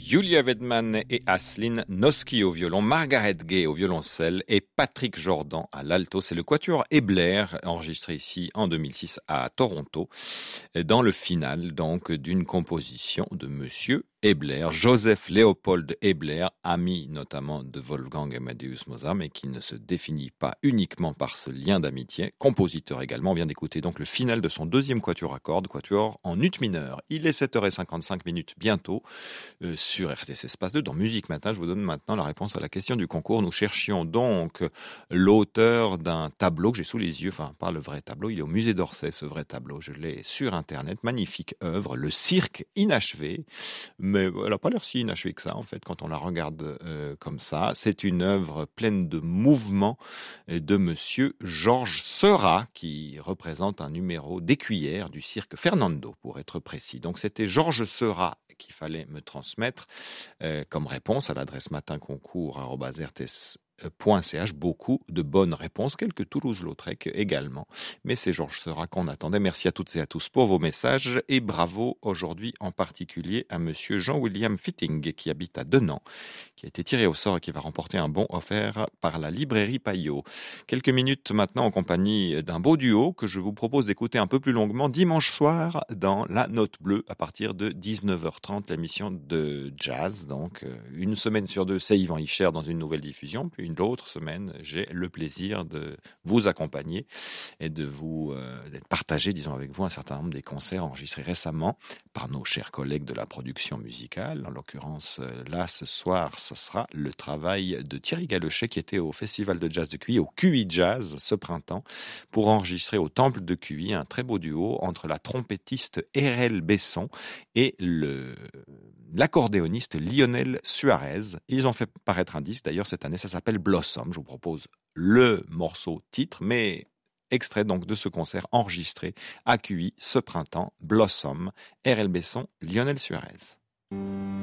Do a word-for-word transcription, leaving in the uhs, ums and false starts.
Julia Wedman et Aslin Noski au violon, Margaret Gaye au violoncelle et Patrick Jordan à l'alto. C'est le quatuor Ebler, enregistré ici en deux mille six à Toronto, dans le final donc d'une composition de Monsieur Ebler, Joseph Léopold Ebler, ami notamment de Wolfgang Amadeus Mozart, mais qui ne se définit pas uniquement par ce lien d'amitié, compositeur également. On vient d'écouter donc le final de son deuxième quatuor à cordes, quatuor en ut mineur. Il est sept heures cinquante-cinq minutes bientôt euh, sur R T C Espace deux. Dans Musique Matin, je vous donne maintenant la réponse à la question du concours. Nous cherchions donc l'auteur d'un tableau que j'ai sous les yeux, enfin pas le vrai tableau, il est au musée d'Orsay, ce vrai tableau. Je l'ai sur Internet, magnifique œuvre, Le Cirque inachevé. Mais elle n'a pas l'air si inachevée que ça, en fait, quand on la regarde euh, comme ça. C'est une œuvre pleine de mouvements de monsieur Georges Seurat, qui représente un numéro d'écuyère du cirque Fernando, pour être précis. Donc c'était Georges Seurat qu'il fallait me transmettre euh, comme réponse à l'adresse matinconcours arobase r t s point c h. Beaucoup de bonnes réponses, quelques Toulouse-Lautrec également. Mais c'est Georges Seurat qu'on attendait. Merci à toutes et à tous pour vos messages et bravo aujourd'hui en particulier à monsieur Jean-William Fitting qui habite à Denan, qui a été tiré au sort et qui va remporter un bon offert par la librairie Payot. Quelques minutes maintenant en compagnie d'un beau duo que je vous propose d'écouter un peu plus longuement dimanche soir dans La Note Bleue à partir de dix-neuf heures trente, l'émission de jazz. Donc une semaine sur deux, c'est Yvan Hichère dans une nouvelle diffusion, puis une autre semaine, j'ai le plaisir de vous accompagner et de vous euh, d'être partagé, disons, avec vous un certain nombre des concerts enregistrés récemment par nos chers collègues de la production musicale. En l'occurrence, là, ce soir, ce sera le travail de Thierry Galochet qui était au Festival de Jazz de Cuy, au Q I Jazz ce printemps, pour enregistrer au Temple de Cuy un très beau duo entre la trompettiste Erel Besson et le l'accordéoniste Lionel Suarez. Ils ont fait paraître un disque, d'ailleurs cette année, ça s'appelle Blossom. Je vous propose le morceau titre, mais extrait donc de ce concert enregistré à Q I ce printemps, Blossom, Erel Besson, Lionel Suarez.